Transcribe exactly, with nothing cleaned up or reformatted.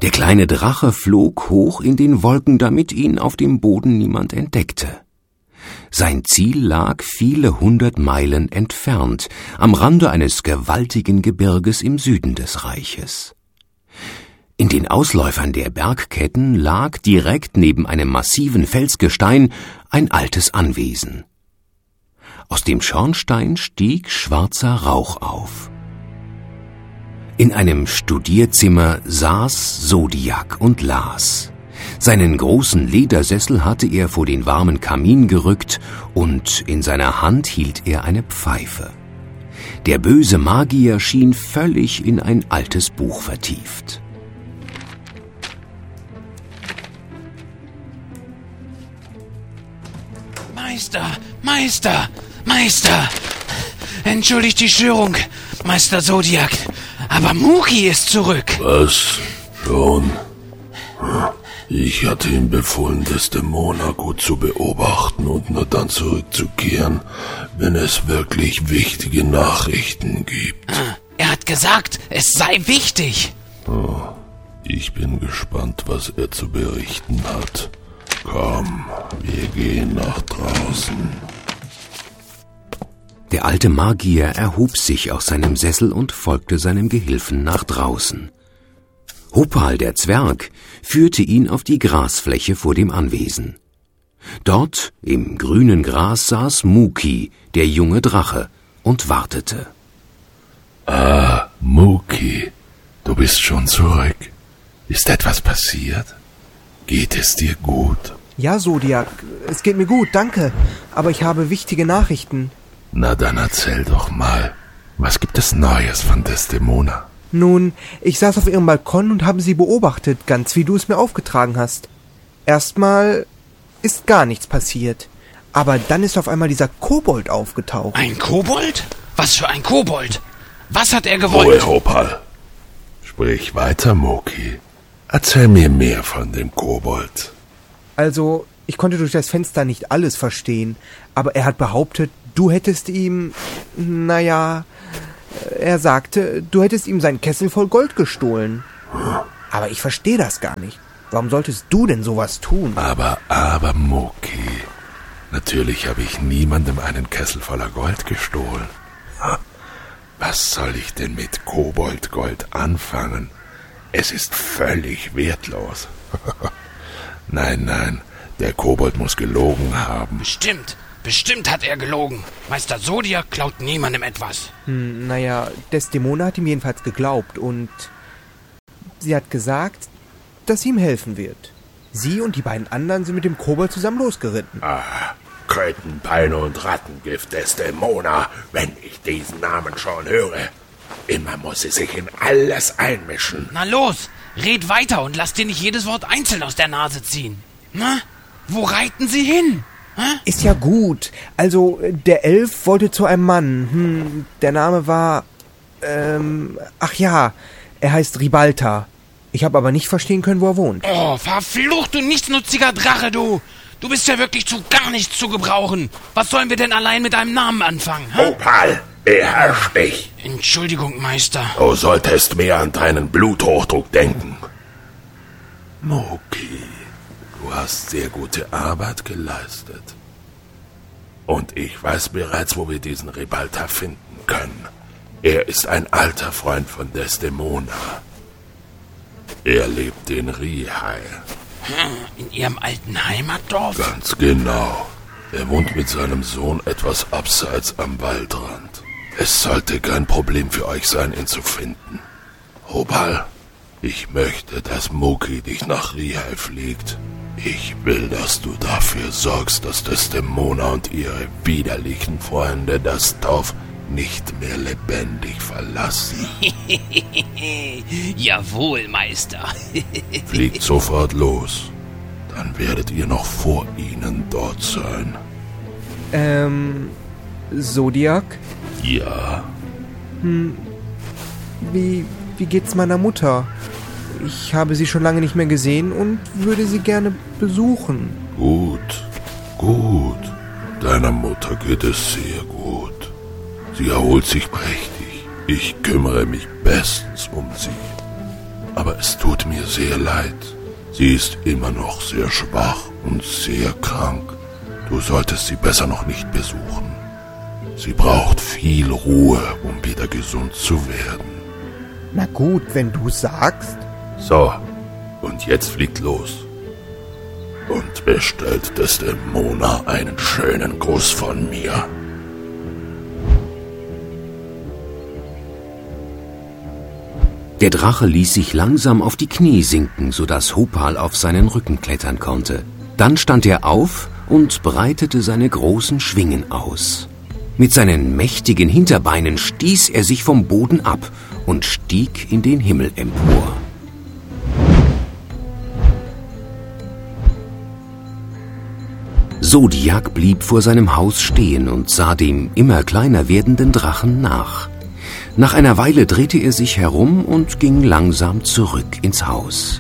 Der kleine Drache flog hoch in den Wolken, damit ihn auf dem Boden niemand entdeckte. Sein Ziel lag viele hundert Meilen entfernt, am Rande eines gewaltigen Gebirges im Süden des Reiches. In den Ausläufern der Bergketten lag direkt neben einem massiven Felsgestein ein altes Anwesen. Aus dem Schornstein stieg schwarzer Rauch auf. In einem Studierzimmer saß Zodiac und las. Seinen großen Ledersessel hatte er vor den warmen Kamin gerückt und in seiner Hand hielt er eine Pfeife. Der böse Magier schien völlig in ein altes Buch vertieft. Meister, Meister, Meister! Entschuldigt die Störung, Meister Zodiac, aber Muki ist zurück. Was? Schon? Ich hatte ihm befohlen, Desdemona gut zu beobachten und nur dann zurückzukehren, wenn es wirklich wichtige Nachrichten gibt. Er hat gesagt, es sei wichtig. Oh, ich bin gespannt, was er zu berichten hat. Komm, wir gehen nach draußen. Der alte Magier erhob sich aus seinem Sessel und folgte seinem Gehilfen nach draußen. Hopal, der Zwerg, führte ihn auf die Grasfläche vor dem Anwesen. Dort, im grünen Gras, saß Muki, der junge Drache, und wartete. Ah, Muki, du bist schon zurück. Ist etwas passiert? Geht es dir gut? Ja, Zodiac, es geht mir gut, danke. Aber ich habe wichtige Nachrichten. Na dann erzähl doch mal. Was gibt es Neues von Desdemona? Nun, ich saß auf ihrem Balkon und habe sie beobachtet, ganz wie du es mir aufgetragen hast. Erstmal ist gar nichts passiert. Aber dann ist auf einmal dieser Kobold aufgetaucht. Ein Kobold? Was für ein Kobold? Was hat er gewollt? Ruhe, Hopal. Sprich weiter, Muki. Erzähl mir mehr von dem Kobold. Also, ich konnte durch das Fenster nicht alles verstehen, aber er hat behauptet, du hättest ihm, naja, er sagte, du hättest ihm seinen Kessel voll Gold gestohlen. Aber ich verstehe das gar nicht. Warum solltest du denn sowas tun? Aber, aber, Muki, natürlich habe ich niemandem einen Kessel voller Gold gestohlen. Was soll ich denn mit Koboldgold anfangen? Es ist völlig wertlos. Nein, nein, der Kobold muss gelogen haben. Bestimmt, bestimmt hat er gelogen. Meister Zodiac klaut niemandem etwas. Hm, naja, Desdemona hat ihm jedenfalls geglaubt und sie hat gesagt, dass sie ihm helfen wird. Sie und die beiden anderen sind mit dem Kobold zusammen losgeritten. Ah, Krötenbeine und Rattengift Desdemona, wenn ich diesen Namen schon höre. Immer muss sie sich in alles einmischen. Na los, red weiter und lass dir nicht jedes Wort einzeln aus der Nase ziehen. Na, wo reiten sie hin? Hä? Ist ja gut. Also, der Elf wollte zu einem Mann. Hm, der Name war, ähm, ach ja, er heißt Ribalta. Ich habe aber nicht verstehen können, wo er wohnt. Oh, verflucht, du nichtsnutziger Drache, du! Du bist ja wirklich zu gar nichts zu gebrauchen. Was sollen wir denn allein mit einem Namen anfangen? Hä? Hopal, beherrsch dich. Entschuldigung, Meister. Du solltest mehr an deinen Bluthochdruck denken. Muki, du hast sehr gute Arbeit geleistet. Und ich weiß bereits, wo wir diesen Ribalta finden können. Er ist ein alter Freund von Desdemona. Er lebt in Rihai. In Ihrem alten Heimatdorf? Ganz genau. Er wohnt mit seinem Sohn etwas abseits am Waldrand. Es sollte kein Problem für euch sein, ihn zu finden. Hopal, ich möchte, dass Muki dich nach Rihai fliegt. Ich will, dass du dafür sorgst, dass Desdemona und ihre widerlichen Freunde das Dorf nicht mehr lebendig verlassen. Jawohl, Meister. Fliegt sofort los. Dann werdet ihr noch vor ihnen dort sein. Ähm, Zodiac? Ja? Hm, wie, wie geht's meiner Mutter? Ich habe sie schon lange nicht mehr gesehen und würde sie gerne besuchen. Gut, gut. Deiner Mutter geht es sehr gut. Sie erholt sich prächtig. Ich kümmere mich bestens um sie. Aber Es tut mir sehr leid. Sie ist immer noch sehr schwach und sehr krank. Du solltest sie besser noch nicht besuchen. Sie braucht viel Ruhe, um wieder gesund zu werden. Na gut, wenn du sagst. So, und jetzt fliegt los. Und bestellt Desdemona einen schönen Gruß von mir. Der Drache ließ sich langsam auf die Knie sinken, sodass Hopal auf seinen Rücken klettern konnte. Dann stand er auf und breitete seine großen Schwingen aus. Mit seinen mächtigen Hinterbeinen stieß er sich vom Boden ab und stieg in den Himmel empor. Zodiac blieb vor seinem Haus stehen und sah dem immer kleiner werdenden Drachen nach. Nach einer Weile drehte er sich herum und ging langsam zurück ins Haus.